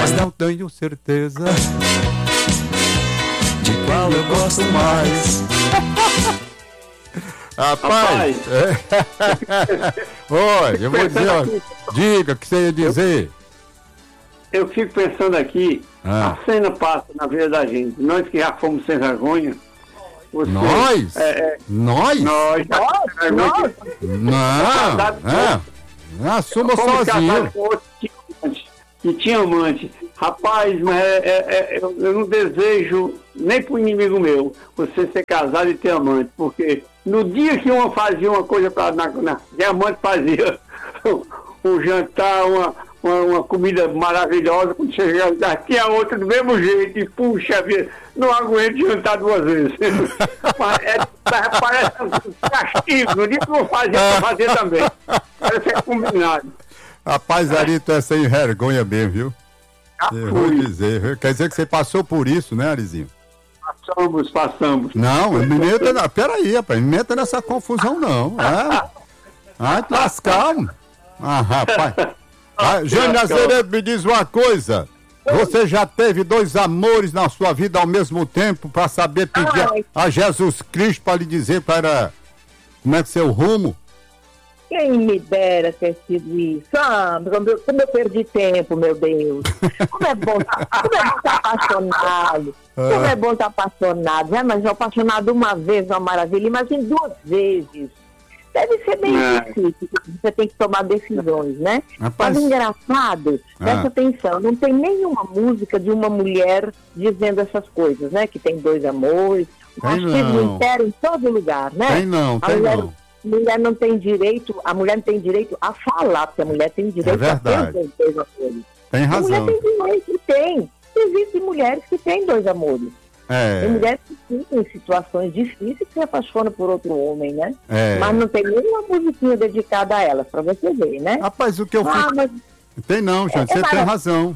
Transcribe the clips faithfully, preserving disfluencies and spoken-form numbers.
mas não tenho certeza de qual eu gosto mais. Rapaz, Rapaz. Oi, eu vou dizer, ó, diga o que você ia dizer. Eu fico pensando aqui, Ah. a cena passa na vida da gente. Nós que já fomos sem vergonha. Você, Nós? É, é, Nós? nós, já fomos sem vergonha. Não, Casado é. Assuma Fomos sozinho. casados com outro que tinha amante. Que tinha amante. Rapaz, mas é, é, é, eu, eu não desejo nem pro inimigo meu você ser casado e ter amante. Porque no dia que uma fazia uma coisa pra na, na, que a amante fazia um jantar, uma, uma, uma comida maravilhosa, quando chegava, já tinha outra do mesmo jeito. E puxa vida, não aguento jantar duas vezes. Mas é, parece um castigo. No dia que eu fazia, eu fazia também. Parece que é combinado. Rapaz, Arito é sem vergonha mesmo, viu? Já Eu vou fui. dizer, viu? Quer dizer que você passou por isso, né, Arizinho? Passamos, passamos. Não, me meta na... Peraí, rapaz, me meta nessa confusão, não. É. Ai, te lascar. Ah, rapaz. Ah, Jânio Azeredo, me diz uma coisa. Você já teve dois amores na sua vida ao mesmo tempo para saber pedir a, a Jesus Cristo para lhe dizer para como é que é seu rumo? Quem me dera ter sido isso. Ah, como eu, como eu perdi tempo, meu Deus. Como é bom estar tá apaixonado. Como é bom estar tá apaixonado. Né? Mas apaixonado uma vez é uma maravilha. Imagine duas vezes. Deve ser bem É. difícil. Você tem que tomar decisões, né? Rapaz. Mas engraçado, Ah. presta atenção, não tem nenhuma música de uma mulher dizendo essas coisas, né? Que tem dois amores. O Tem machismo não. impera em todo lugar, né? Tem não, A tem mulher- não. A mulher não tem direito, a mulher não tem direito a falar, porque a mulher tem direito É a ter verdade. os dois amores. Tem A mulher razão. tem direito, e tem. Existem mulheres que têm dois amores. Tem É, mulheres que ficam em situações difíceis que se apaixonam por outro homem, né? é. Mas não tem nenhuma musiquinha dedicada a elas, pra você ver, né? Rapaz, o que eu Ah, fico... mas Tem não, Jânio, É, você é tem mara- razão.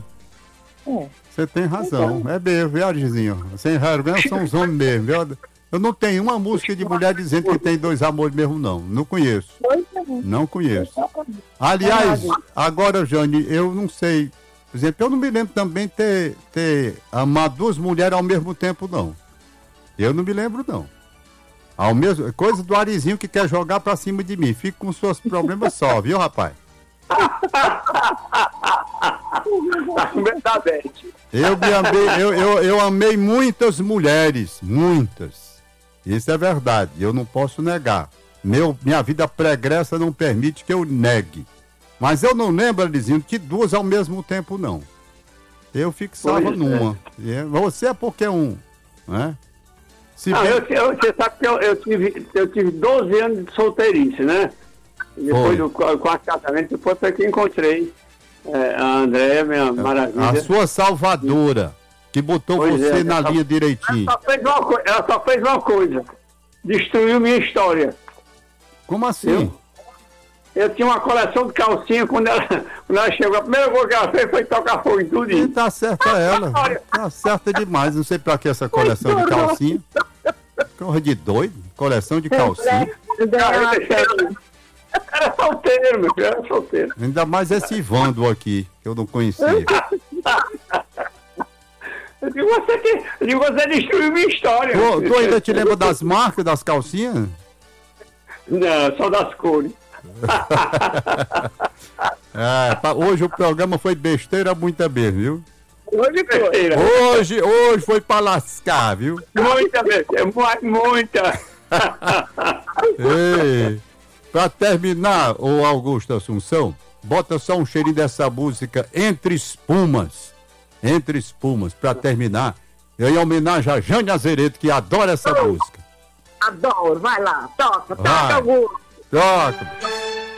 é. Você tem razão. É mesmo, viu, Arizinho? Sem vergonha são os homens mesmo, viu? Eu não tenho uma música de mulher dizendo que tem dois amores mesmo, não. Não conheço. Pois é. Não conheço. Aliás, agora, Jane, eu não sei. Por exemplo, eu não me lembro também ter, ter amado duas mulheres ao mesmo tempo, não. Eu não me lembro, não. Ao mesmo, coisa do Arizinho que quer jogar pra cima de mim. Fica com seus problemas só, viu, rapaz? Tá com medo da Beth. Eu, me amei, eu, eu, eu amei muitas mulheres, muitas. Isso é verdade, eu não posso negar. Meu, minha vida pregressa não permite que eu negue. Mas eu não lembro, Alizinho, que duas ao mesmo tempo, não. Eu fixava Pois é. numa. E é- Você é porque é um, né? Se Não, bem- eu, eu, você sabe que eu, eu, tive, eu tive doze anos de solteirice, né? E Foi. depois do qu- quarto casamento, depois foi que encontrei é, a Andréia, minha maravilha. a sua salvadora, que botou Pois você é, na ela- linha direitinho. Ela só, fez uma coi- ela só fez uma coisa: destruiu minha história. Como assim? Eu? Eu tinha uma coleção de calcinha quando ela, quando ela chegou. A primeira coisa que ela fez foi tocar fogo em tudo E isso. tá certa ela. Tá certa demais. Não sei pra que essa coleção de calcinha. Corra de doido. Coleção de calcinha. Era solteiro, meu filho, era solteiro. Ainda mais esse Ivando aqui, que eu não conhecia. Eu digo, você, que, eu digo, você destruiu minha história. Tu, tu ainda te lembra das marcas das calcinhas? Não, só das cores. É, pa- hoje o programa foi besteira muita mesmo, viu? Hoje besteira. Hoje, hoje foi pra lascar, viu? Muita besteira, mu- muita. Ei, pra terminar, ô Augusto Assunção, bota só um cheirinho dessa música Entre Espumas. Entre Espumas, pra terminar. Em homenagem a Jane Azeredo, que adora essa música. Adoro, vai lá, toca, Vai. toca, Augusto. Toca.